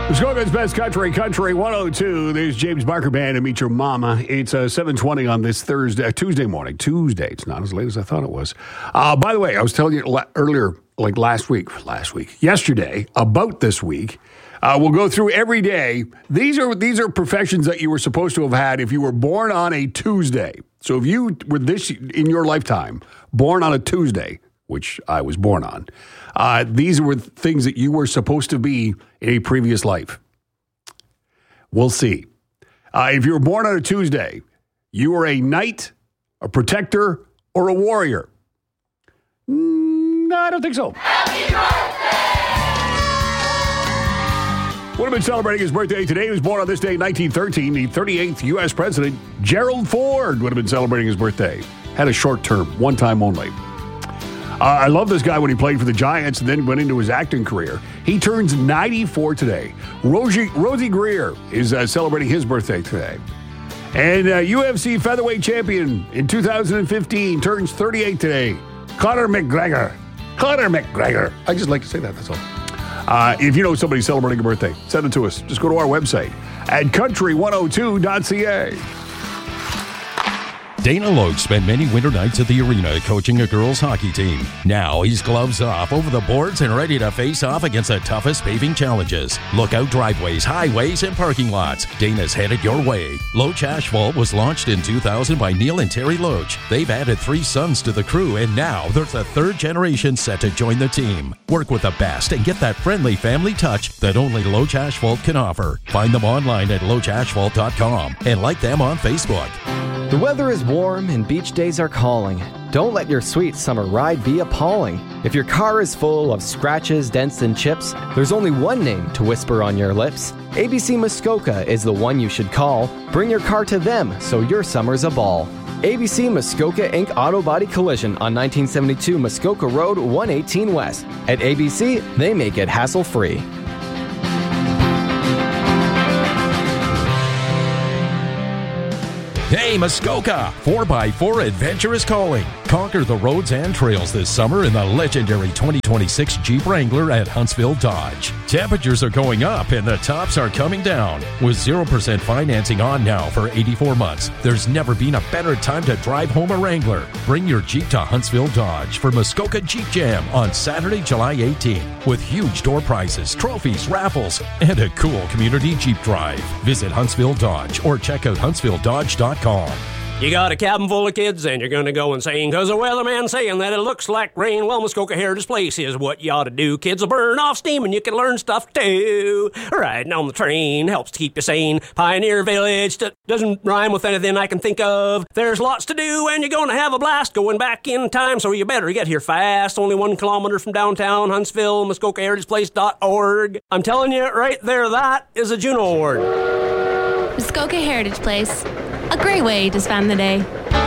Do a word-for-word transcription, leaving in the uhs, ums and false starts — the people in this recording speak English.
Muskoka's Best Country, Country one oh two. There's James Barker Band and Meet Your Mama. It's uh, seven twenty on this Thursday, uh, Tuesday morning. Tuesday. It's not as late as I thought it was. Uh, by the way, I was telling you la- earlier, like last week, last week, yesterday, about this week. Uh, we'll go through every day. These are these are professions that you were supposed to have had if you were born on a Tuesday. So if you were this in your lifetime, born on a Tuesday, which I was born on, uh, these were things that you were supposed to be in a previous life. We'll see. Uh, if you were born on a Tuesday, you were a knight, a protector, or a warrior. Mm, no, I don't think so. Happy birthday! Would have been celebrating his birthday today. He was born on this day in nineteen thirteen. The thirty-eighth U S President, Gerald Ford, would have been celebrating his birthday. Had a short term, one time only. Uh, I love this guy when he played for the Giants and then went into his acting career. He turns ninety-four today. Rosie, Rosie Greer is uh, celebrating his birthday today. And uh, U F C featherweight champion in two thousand fifteen turns thirty-eight today. Conor McGregor. Conor McGregor. I just like to say that, that's all. Uh, if you know somebody celebrating a birthday, send it to us. Just go to our website at country one oh two dot c a. Dana Loach spent many winter nights at the arena coaching a girls' hockey team. Now he's gloves off, over the boards, and ready to face off against the toughest paving challenges. Lookout driveways, highways, and parking lots. Dana's headed your way. Loach Asphalt was launched in two thousand by Neil and Terry Loach. They've added three sons to the crew, and now there's a third generation set to join the team. Work with the best and get that friendly family touch that only Loach Asphalt can offer. Find them online at loach asphalt dot com and like them on Facebook. The weather is warm and beach days are calling. Don't let your sweet summer ride be appalling. If your car is full of scratches, dents, and chips, there's only one name to whisper on your lips. A B C Muskoka is the one you should call. Bring your car to them so your summer's a ball. A B C Muskoka Incorporated Auto Body Collision on nineteen seventy-two Muskoka Road, one eighteen West. At A B C, they make it hassle-free. Hey, Muskoka! four by four Adventure is calling. Conquer the roads and trails this summer in the legendary twenty twenty-six Jeep Wrangler at Huntsville Dodge. Temperatures are going up and the tops are coming down. With zero percent financing on now for eighty-four months, there's never been a better time to drive home a Wrangler. Bring your Jeep to Huntsville Dodge for Muskoka Jeep Jam on Saturday, July eighteenth, with huge door prizes, trophies, raffles, and a cool community Jeep drive. Visit Huntsville Dodge or check out huntsville dodge dot com. You got a cabin full of kids and you're gonna go insane cause the weatherman's saying that it looks like rain. Well, Muskoka Heritage Place is what you ought to do. Kids will burn off steam and you can learn stuff too. Riding on the train helps to keep you sane. Pioneer Village t- doesn't rhyme with anything I can think of. There's lots to do and you're gonna have a blast going back in time, so you better get here fast. Only one kilometer from downtown Huntsville, muskoka heritage place dot org. I'm telling you right there, that is a Juno Award. Muskoka Heritage Place. A great way to spend the day.